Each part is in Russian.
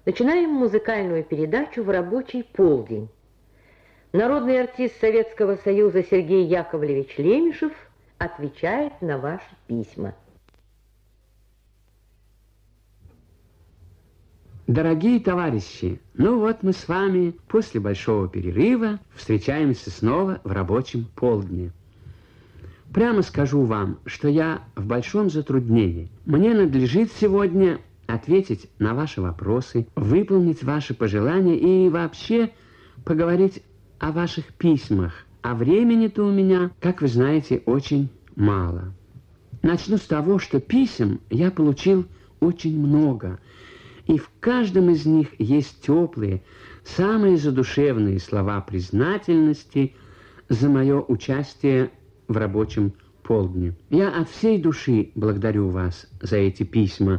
Начинаем музыкальную передачу в рабочий полдень. Народный артист Советского Союза Сергей Яковлевич Лемешев отвечает на ваши письма. Дорогие товарищи, ну вот мы с вами после большого перерыва встречаемся снова в рабочем полдне. Прямо скажу вам, что я в большом затруднении. Мне надлежит сегодня ответить на ваши вопросы, выполнить ваши пожелания и вообще поговорить о ваших письмах. А времени-то у меня, как вы знаете, очень мало. Начну с того, что писем я получил очень много, и в каждом из них есть теплые, самые задушевные слова признательности за мое участие в рабочем полдне. Я от всей души благодарю вас за эти письма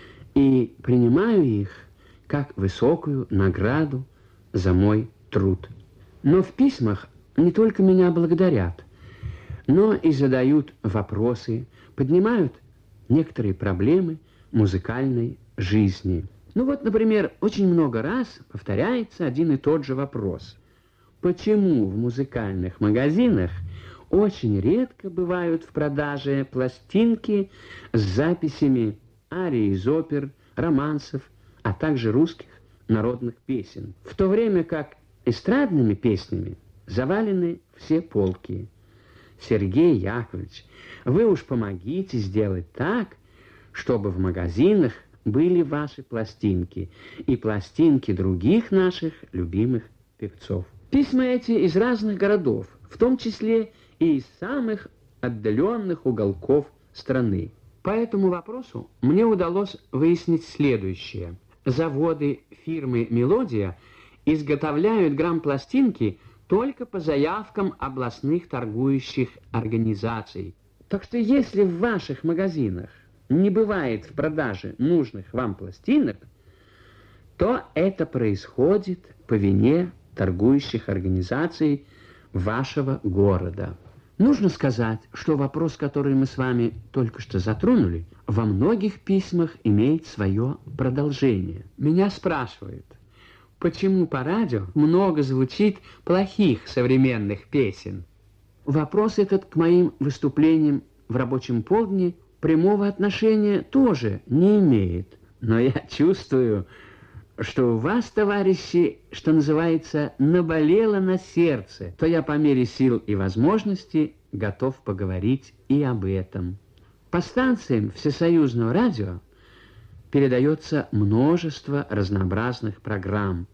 и принимаю их как высокую награду за мой труд. Но в письмах не только меня благодарят, но и задают вопросы, поднимают некоторые проблемы музыкальной жизни. Ну вот, например, очень много раз повторяется один и тот же вопрос. Почему в музыкальных магазинах очень редко бывают в продаже пластинки с записями арий из опер, романсов, а также русских народных песен, в то время как эстрадными песнями завалены все полки? Сергей Яковлевич, вы уж помогите сделать так, чтобы в магазинах были ваши пластинки и пластинки других наших любимых певцов. Письма эти из разных городов, в том числе и из самых отдаленных уголков страны. По этому вопросу мне удалось выяснить следующее. Заводы фирмы «Мелодия» изготовляют грампластинки только по заявкам областных торгующих организаций. Так что если в ваших магазинах не бывает в продаже нужных вам пластинок, то это происходит по вине торгующих организаций вашего города. Нужно сказать, что вопрос, который мы с вами только что затронули, во многих письмах имеет свое продолжение. Меня спрашивают, почему по радио много звучит плохих современных песен? Вопрос этот к моим выступлениям в рабочем полдне прямого отношения тоже не имеет. Но я чувствую, что у вас, товарищи, что называется, наболело на сердце, то я по мере сил и возможностей готов поговорить и об этом. По станциям Всесоюзного радио передается множество разнообразных программ.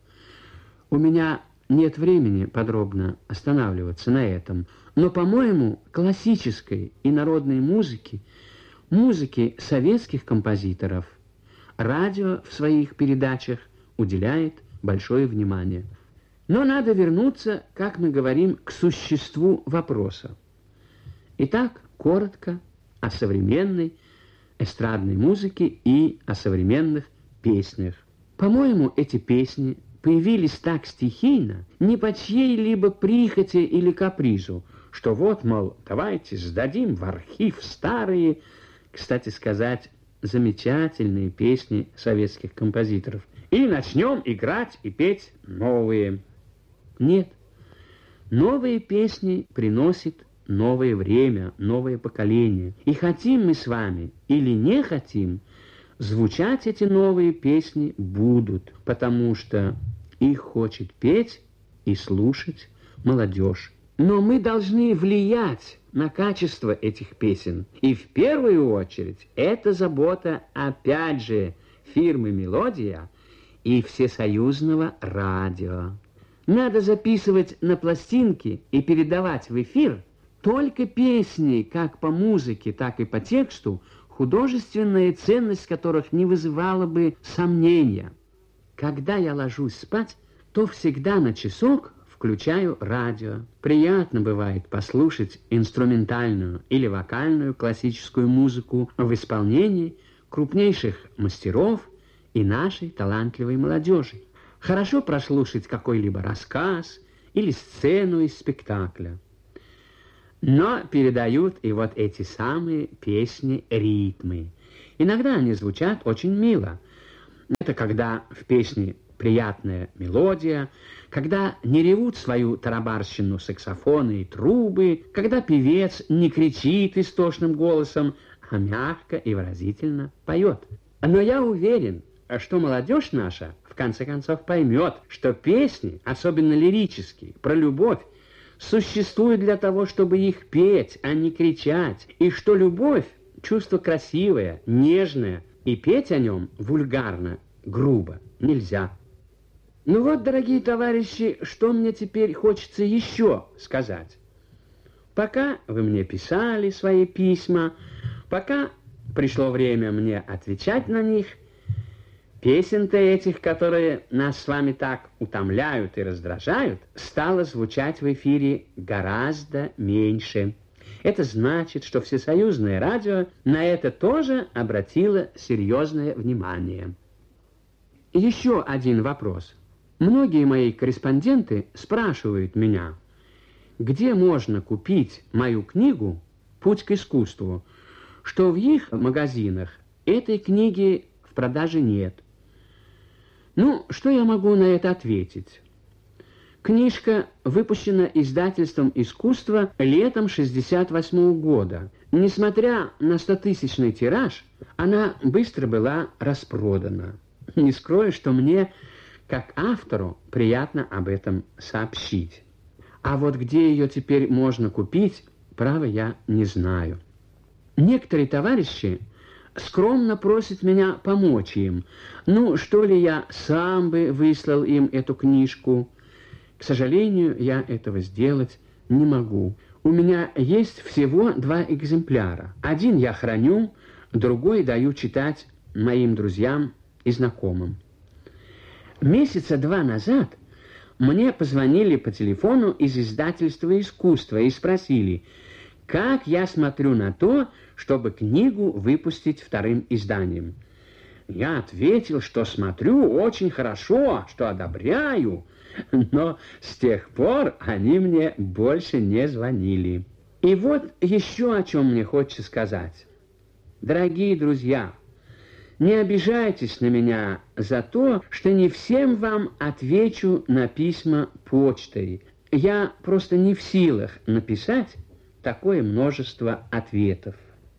У меня нет времени подробно останавливаться на этом, но, по-моему, классической и народной музыки, музыки советских композиторов, радио в своих передачах уделяет большое внимание. Но надо вернуться, как мы говорим, к существу вопроса. Итак, коротко о современной эстрадной музыке и о современных песнях. По-моему, эти песни появились так стихийно, не по чьей-либо прихоти или капризу, что вот, мол, давайте сдадим в архив старые, кстати сказать, замечательные песни советских композиторов и начнем играть и петь новые. Нет, новые песни приносит новое время, новое поколение. И хотим мы с вами или не хотим, звучать эти новые песни будут, потому что их хочет петь и слушать молодежь. Но мы должны влиять на качество этих песен. И в первую очередь это забота, опять же, фирмы «Мелодия» и Всесоюзного радио. Надо записывать на пластинки и передавать в эфир только песни, как по музыке, так и по тексту, художественная ценность которых не вызывала бы сомнения. Когда я ложусь спать, то всегда на часок включаю радио. Приятно бывает послушать инструментальную или вокальную классическую музыку в исполнении крупнейших мастеров и нашей талантливой молодежи. Хорошо прослушать какой-либо рассказ или сцену из спектакля. Но передают и вот эти самые песни ритмы. Иногда они звучат очень мило, Это когда в песне приятная мелодия, когда не ревут свою тарабарщину саксофоны и трубы, когда певец не кричит истошным голосом, а мягко и выразительно поет. Но я уверен, что молодежь наша в конце концов поймет, что песни, особенно лирические, про любовь, существуют для того, чтобы их петь, а не кричать, и что любовь — чувство красивое, нежное, и петь о нем вульгарно, грубо нельзя. Ну вот, дорогие товарищи, что мне теперь хочется еще сказать. Пока вы мне писали свои письма, пока пришло время мне отвечать на них, песен-то этих, которые нас с вами так утомляют и раздражают, стало звучать в эфире гораздо меньше. Это значит, что Всесоюзное радио на это тоже обратило серьезное внимание. Еще один вопрос. Многие мои корреспонденты спрашивают меня, где можно купить мою книгу «Путь к искусству», что в их магазинах этой книги в продаже нет. Ну, что я могу на это ответить? Книжка выпущена издательством «Искусство» летом 1968 года. Несмотря на 100-тысячный тираж, она быстро была распродана. Не скрою, что мне, как автору, приятно об этом сообщить. А вот где ее теперь можно купить, право, я не знаю. Некоторые товарищи скромно просят меня помочь им. Ну, что ли, я сам бы выслал им эту книжку. К сожалению, я этого сделать не могу. У меня есть всего 2 экземпляра. Один я храню, другой даю читать моим друзьям и знакомым. Месяца 2 назад мне позвонили по телефону из издательства «Искусство» и спросили, как я смотрю на то, чтобы книгу выпустить 2-м изданием. Я ответил, что смотрю очень хорошо, что одобряю, но с тех пор они мне больше не звонили. И вот еще о чем мне хочется сказать. Дорогие друзья, не обижайтесь на меня за то, что не всем вам отвечу на письма почтой. Я просто не в силах написать такое множество ответов.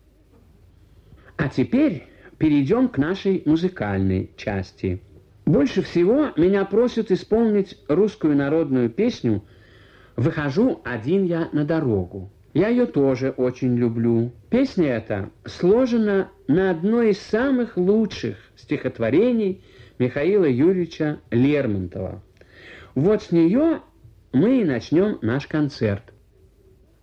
А теперь перейдем к нашей музыкальной части. Больше всего меня просят исполнить русскую народную песню «Выхожу один я на дорогу». Я ее тоже очень люблю. Песня эта сложена на одной из самых лучших стихотворений Михаила Юрьевича Лермонтова. Вот с нее мы и начнем наш концерт.